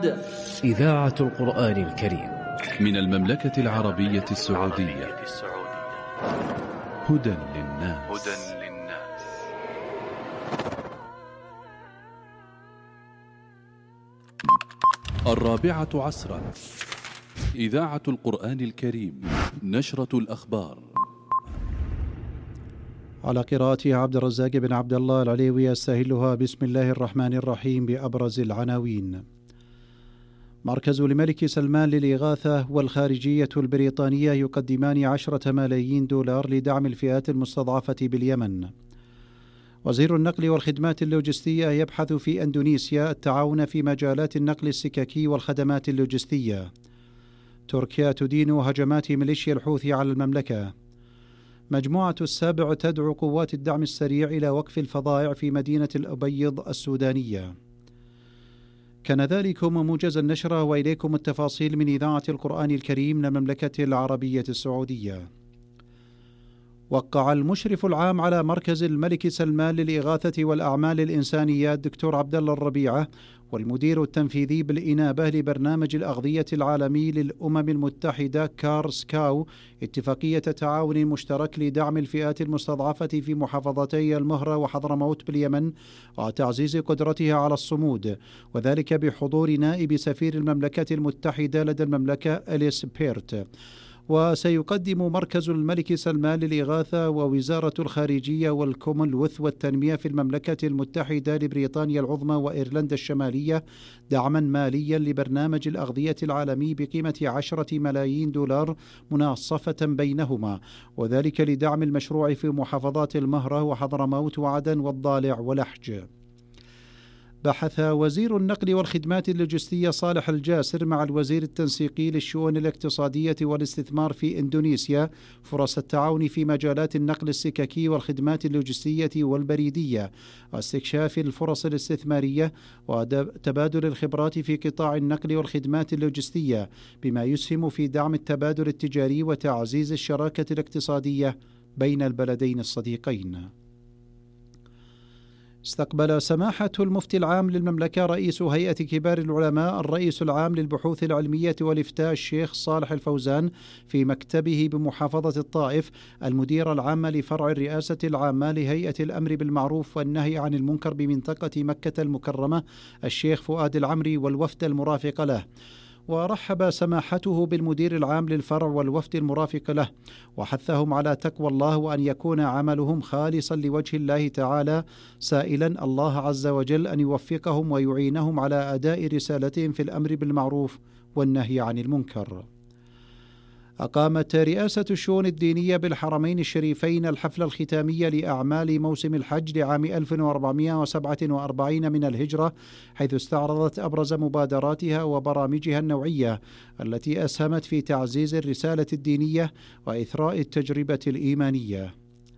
إذاعة القرآن الكريم من المملكة العربية السعودية. هدى للناس. الرابعة عصرا، إذاعة القرآن الكريم، نشرة الأخبار على قراءة عبد الرزاق بن عبد الله العليوي. أستهلها بسم الله الرحمن الرحيم بأبرز العناوين. مركز الملك سلمان للإغاثة والخارجية البريطانية يقدمان 10 ملايين دولار لدعم الفئات المستضعفة باليمن. وزير النقل والخدمات اللوجستية يبحث في إندونيسيا التعاون في مجالات النقل السككي والخدمات اللوجستية. تركيا تدين هجمات ميليشيا الحوثي على المملكة. مجموعة السابع تدعو قوات الدعم السريع إلى وقف الفظائع في مدينة الأبيض السودانية. كان ذلكم موجز النشرة، وإليكم التفاصيل من إذاعة القرآن الكريم من المملكة العربية السعودية. وقع المشرف العام على مركز الملك سلمان للإغاثة والأعمال الإنسانية الدكتور عبد الله الربيعة والمدير التنفيذي بالإنابة لبرنامج الأغذية العالمي للأمم المتحدة كارسكاو اتفاقية تعاون مشترك لدعم الفئات المستضعفة في محافظتي المهرة وحضرموت باليمن وتعزيز قدرتها على الصمود، وذلك بحضور نائب سفير المملكة المتحدة لدى المملكة أليس بيرت. وسيقدم مركز الملك سلمان للإغاثة ووزارة الخارجية والكومنولث والتنمية في المملكة المتحدة لبريطانيا العظمى وإيرلندا الشمالية دعما ماليا لبرنامج الأغذية العالمي بقيمة 10 ملايين دولار مناصفة بينهما، وذلك لدعم المشروع في محافظات المهرة وحضرموت وعدن والضالع ولحج. بحث وزير النقل والخدمات اللوجستية صالح الجاسر مع الوزير التنسيقي للشؤون الاقتصادية والاستثمار في إندونيسيا فرص التعاون في مجالات النقل السككي والخدمات اللوجستية والبريدية واستكشاف الفرص الاستثمارية وتبادل الخبرات في قطاع النقل والخدمات اللوجستية، بما يسهم في دعم التبادل التجاري وتعزيز الشراكة الاقتصادية بين البلدين الصديقين. استقبل سماحة المفتي العام للمملكة رئيس هيئة كبار العلماء الرئيس العام للبحوث العلمية والإفتاء الشيخ صالح الفوزان في مكتبه بمحافظة الطائف المدير العام لفرع الرئاسة العامة لهيئة الأمر بالمعروف والنهي عن المنكر بمنطقة مكة المكرمة الشيخ فؤاد العمري والوفد المرافق له. ورحب سماحته بالمدير العام للفرع والوفد المرافق له، وحثهم على تقوى الله وأن يكون عملهم خالصا لوجه الله تعالى، سائلا الله عز وجل أن يوفقهم ويعينهم على أداء رسالتهم في الأمر بالمعروف والنهي عن المنكر. أقامت رئاسة الشؤون الدينية بالحرمين الشريفين الحفل الختامي لأعمال موسم الحج لعام 1447 من الهجرة، حيث استعرضت أبرز مبادراتها وبرامجها النوعية التي أسهمت في تعزيز الرسالة الدينية وإثراء التجربة الإيمانية.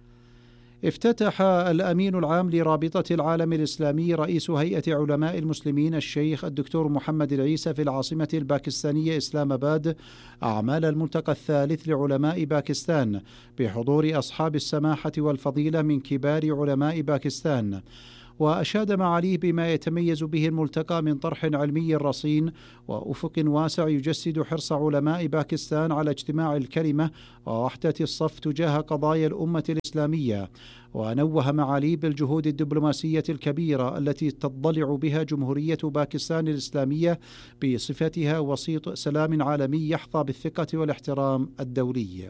افتتح الأمين العام لرابطة العالم الإسلامي رئيس هيئة علماء المسلمين الشيخ الدكتور محمد العيسى في العاصمة الباكستانية إسلام آباد أعمال الملتقى الثالث لعلماء باكستان بحضور أصحاب السماحة والفضيلة من كبار علماء باكستان. وأشاد معاليه بما يتميز به الملتقى من طرح علمي رصين وأفق واسع يجسد حرص علماء باكستان على اجتماع الكلمة ووحدة الصف تجاه قضايا الأمة الإسلامية. ونوه معاليه بالجهود الدبلوماسية الكبيرة التي تضلع بها جمهورية باكستان الإسلامية بصفتها وسيط سلام عالمي يحظى بالثقة والاحترام الدولي.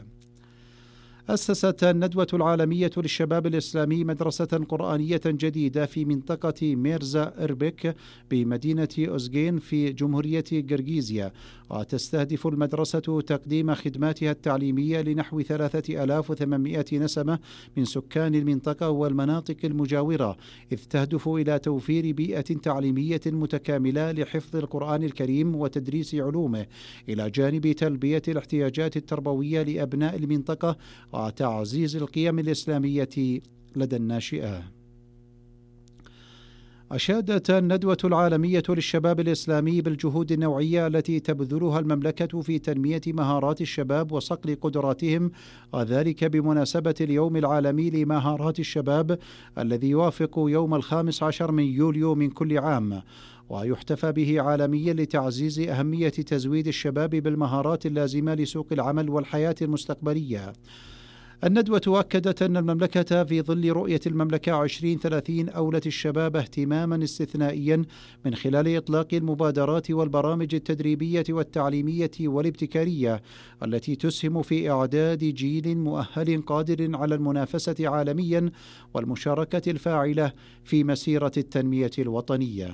أسست الندوة العالمية للشباب الإسلامي مدرسة قرآنية جديدة في منطقة ميرزا إربك بمدينة أوزغين في جمهورية قرغيزيا، وتستهدف المدرسة تقديم خدماتها التعليمية لنحو 3800 نسمة من سكان المنطقة والمناطق المجاورة، إذ تهدف إلى توفير بيئة تعليمية متكاملة لحفظ القرآن الكريم وتدريس علومه، إلى جانب تلبية الاحتياجات التربوية لأبناء المنطقة وتعزيز القيم الإسلامية لدى الناشئة. أشادت الندوة العالمية للشباب الإسلامي بالجهود النوعية التي تبذلها المملكة في تنمية مهارات الشباب وصقل قدراتهم، وذلك بمناسبة اليوم العالمي لمهارات الشباب الذي يوافق يوم 15 من يوليو من كل عام. ويحتفى به عالميا لتعزيز أهمية تزويد الشباب بالمهارات اللازمة لسوق العمل والحياة المستقبلية. الندوة أكدت أن المملكة في ظل رؤية المملكة 2030 أولت الشباب اهتماما استثنائيا من خلال إطلاق المبادرات والبرامج التدريبية والتعليمية والابتكارية التي تسهم في إعداد جيل مؤهل قادر على المنافسة عالميا والمشاركة الفاعلة في مسيرة التنمية الوطنية.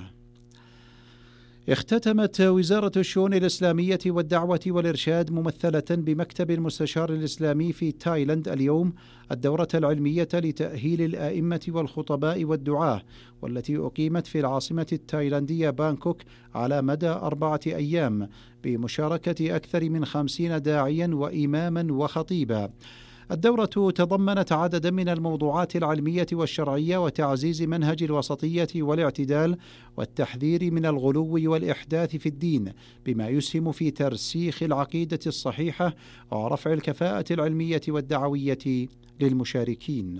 اختتمت وزارة الشؤون الإسلامية والدعوة والإرشاد ممثلة بمكتب المستشار الإسلامي في تايلاند اليوم الدورة العلمية لتأهيل الآئمة والخطباء والدعاة، والتي أقيمت في العاصمة التايلاندية بانكوك على مدى 4 أيام بمشاركة أكثر من 50 داعيا وإماما وخطيبا. الدورة تضمنت عددا من الموضوعات العلمية والشرعية وتعزيز منهج الوسطية والاعتدال والتحذير من الغلو والإحداث في الدين، بما يسهم في ترسيخ العقيدة الصحيحة ورفع الكفاءة العلمية والدعوية للمشاركين.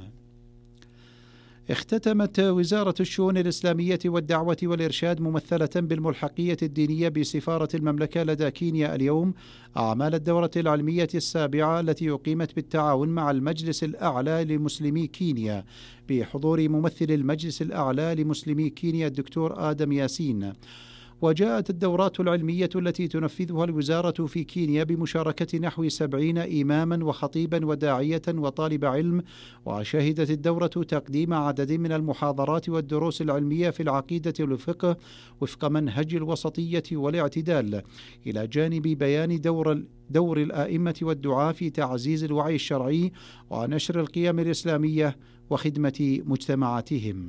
اختتمت وزارة الشؤون الإسلامية والدعوة والإرشاد ممثلة بالملحقية الدينية بسفارة المملكة لدى كينيا اليوم أعمال الدورة العلمية السابعة التي أقيمت بالتعاون مع المجلس الأعلى لمسلمي كينيا بحضور ممثل المجلس الأعلى لمسلمي كينيا الدكتور آدم ياسين. وجاءت الدورات العلمية التي تنفذها الوزارة في كينيا بمشاركة نحو 70 إماما وخطيبا وداعية وطالب علم، وشهدت الدورة تقديم عدد من المحاضرات والدروس العلمية في العقيدة والفقه وفق منهج الوسطية والاعتدال، إلى جانب بيان دور الآئمة والدعاة في تعزيز الوعي الشرعي ونشر القيم الإسلامية وخدمة مجتمعاتهم.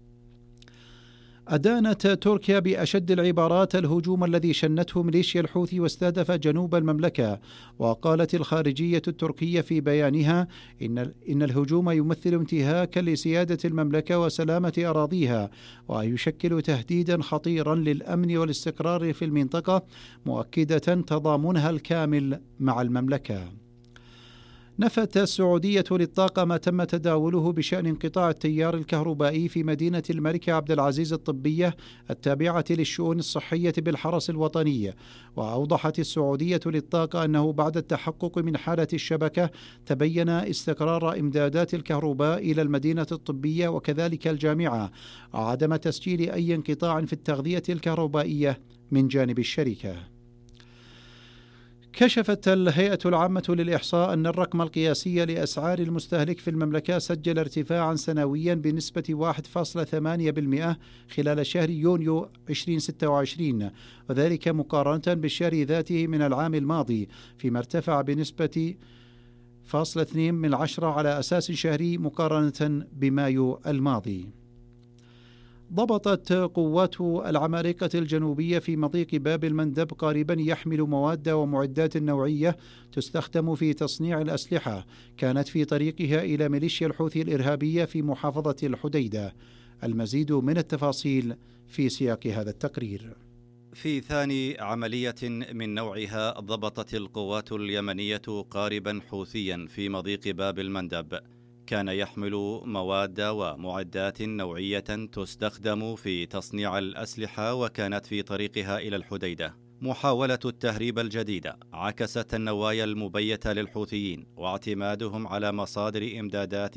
أدانت تركيا بأشد العبارات الهجوم الذي شنته ميليشيا الحوثي واستهدف جنوب المملكة، وقالت الخارجية التركية في بيانها إن الهجوم يمثل انتهاكا لسيادة المملكة وسلامة أراضيها، ويشكل تهديدا خطيرا للأمن والاستقرار في المنطقة، مؤكدة تضامنها الكامل مع المملكة. نفت السعودية للطاقة ما تم تداوله بشأن انقطاع التيار الكهربائي في مدينة الملك عبد العزيز الطبية التابعة للشؤون الصحية بالحرس الوطني. وأوضحت السعودية للطاقة أنه بعد التحقق من حالة الشبكة تبين استقرار إمدادات الكهرباء إلى المدينة الطبية وكذلك الجامعة، وعدم تسجيل أي انقطاع في التغذية الكهربائية من جانب الشركة. كشفت الهيئة العامة للإحصاء أن الرقم القياسي لأسعار المستهلك في المملكة سجل ارتفاعا سنويا بنسبة 1.8% خلال شهر يونيو 2026، وذلك مقارنة بالشهر ذاته من العام الماضي، فيما ارتفع بنسبة 0.2% على أساس شهري مقارنة بمايو الماضي. ضبطت قوات العمالقة الجنوبية في مضيق باب المندب قاربا يحمل مواد ومعدات نوعية تستخدم في تصنيع الأسلحة، كانت في طريقها إلى ميليشيا الحوثي الإرهابية في محافظة الحديدة. المزيد من التفاصيل في سياق هذا التقرير. في ثاني عملية من نوعها ضبطت القوات اليمنية قاربا حوثيا في مضيق باب المندب كان يحمل مواد ومعدات نوعية تستخدم في تصنيع الأسلحة، وكانت في طريقها إلى الحديدة. محاولة التهريب الجديدة عكست النوايا المبيتة للحوثيين واعتمادهم على مصادر إمدادات